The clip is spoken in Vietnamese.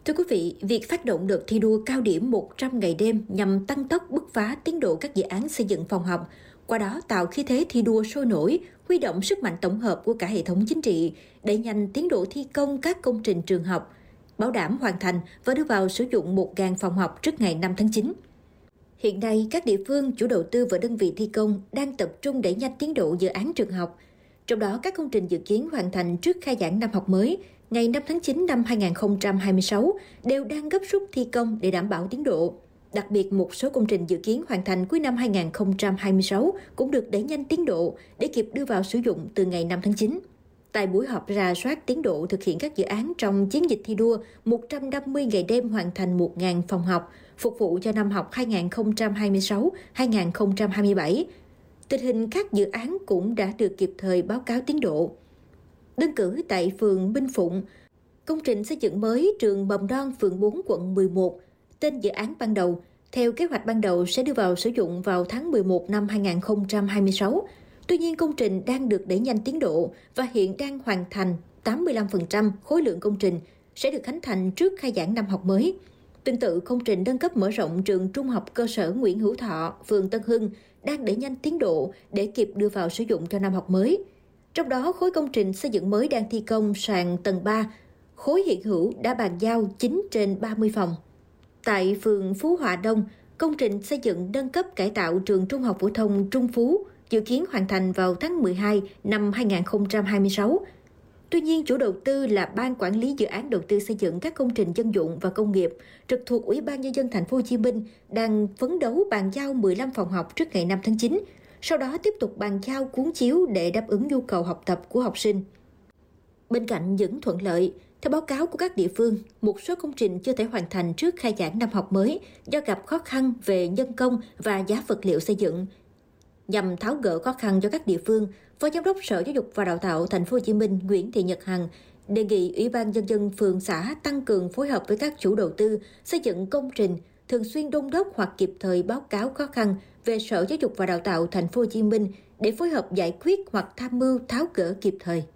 Thưa quý vị, việc phát động đợt thi đua cao điểm 100 ngày đêm nhằm tăng tốc bứt phá tiến độ các dự án xây dựng phòng học, qua đó tạo khí thế thi đua sôi nổi, huy động sức mạnh tổng hợp của cả hệ thống chính trị, đẩy nhanh tiến độ thi công các công trình trường học, bảo đảm hoàn thành và đưa vào sử dụng 1.000 phòng học trước ngày 5 tháng 9. Hiện nay, các địa phương, chủ đầu tư và đơn vị thi công đang tập trung đẩy nhanh tiến độ dự án trường học. Trong đó, các công trình dự kiến hoàn thành trước khai giảng năm học mới, ngày 5 tháng 9 năm 2026 đều đang gấp rút thi công để đảm bảo tiến độ. Đặc biệt, một số công trình dự kiến hoàn thành cuối năm 2026 cũng được đẩy nhanh tiến độ để kịp đưa vào sử dụng từ ngày 5 tháng 9. Tại buổi họp rà soát tiến độ thực hiện các dự án trong chiến dịch thi đua 150 ngày đêm hoàn thành 1.000 phòng học, phục vụ cho năm học 2026-2027, tình hình các dự án cũng đã được kịp thời báo cáo tiến độ. Đơn cử tại phường Minh Phụng, công trình xây dựng mới trường mầm non phường 4 quận 11, tên dự án ban đầu, theo kế hoạch ban đầu sẽ đưa vào sử dụng vào tháng 11 năm 2026. Tuy nhiên, công trình đang được đẩy nhanh tiến độ và hiện đang hoàn thành 85% khối lượng công trình sẽ được khánh thành trước khai giảng năm học mới. Tương tự, công trình nâng cấp mở rộng trường trung học cơ sở Nguyễn Hữu Thọ, phường Tân Hưng đang đẩy nhanh tiến độ để kịp đưa vào sử dụng cho năm học mới. Trong đó, khối công trình xây dựng mới đang thi công sàn tầng 3, khối hiện hữu đã bàn giao 9 trên 30 phòng. Tại phường Phú Hòa Đông, công trình xây dựng nâng cấp cải tạo trường trung học phổ thông Trung Phú dự kiến hoàn thành vào tháng 12 năm 2026. Tuy nhiên, chủ đầu tư là Ban Quản lý Dự án Đầu tư xây dựng các công trình dân dụng và công nghiệp trực thuộc Ủy ban Nhân dân Thành phố Hồ Chí Minh đang phấn đấu bàn giao 15 phòng học trước ngày 5 tháng 9, sau đó tiếp tục bàn giao cuốn chiếu để đáp ứng nhu cầu học tập của học sinh. Bên cạnh những thuận lợi, theo báo cáo của các địa phương, một số công trình chưa thể hoàn thành trước khai giảng năm học mới do gặp khó khăn về nhân công và giá vật liệu xây dựng. Nhằm tháo gỡ khó khăn cho các địa phương, Phó Giám đốc Sở Giáo dục và Đào tạo Thành phố Hồ Chí Minh Nguyễn Thị Nhật Hằng đề nghị Ủy ban Nhân dân phường xã tăng cường phối hợp với các chủ đầu tư xây dựng công trình, thường xuyên đôn đốc hoặc kịp thời báo cáo khó khăn về Sở Giáo dục và Đào tạo Thành phố Hồ Chí Minh để phối hợp giải quyết hoặc tham mưu tháo gỡ kịp thời.